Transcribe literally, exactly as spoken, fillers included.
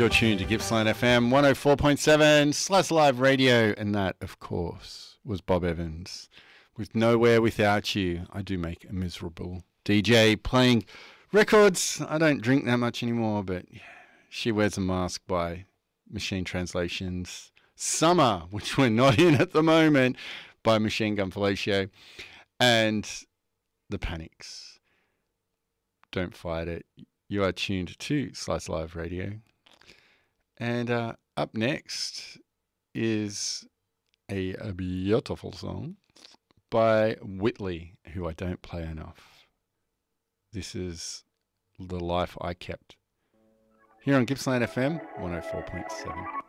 You're tuned to Gippsland F M one oh four point seven, Slice Live Radio, and that, of course, was Bob Evans with Nowhere Without You. I do make a miserable D J playing records. I don't drink that much anymore, but She Wears a Mask by Machine Translations. Summer, which we're not in at the moment, by Machine Gun Fellatio. And The Panics. Don't Fight It. You are tuned to Slice Live Radio. And uh, up next is a, a beautiful song by Whitley, who I don't play enough. This is The Life I Kept. Here on Gippsland F M one oh four point seven.